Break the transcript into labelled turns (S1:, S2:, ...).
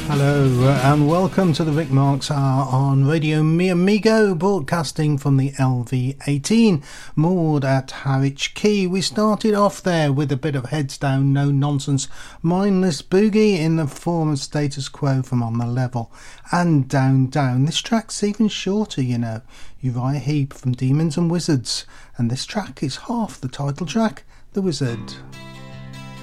S1: Hello and welcome to the Vic Marks Hour on Radio Mi Amigo, broadcasting from the LV18, moored at Harwich Quay. We started off there with a bit of heads down, no nonsense, mindless boogie in the form of Status Quo from On the Level, and Down Down. This track's even shorter, you know. Uriah Heep from Demons and Wizards, and this track is half the title track, The Wizard.